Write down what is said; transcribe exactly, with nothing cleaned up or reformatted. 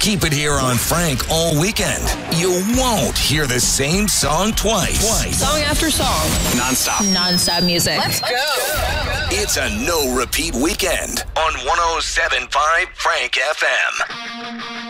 Keep it here on Frank all weekend. You won't hear the same song twice. Twice. Song after song. Non-stop. Non-stop music. Let's go. It's a no-repeat weekend on one oh seven point five Frank F M.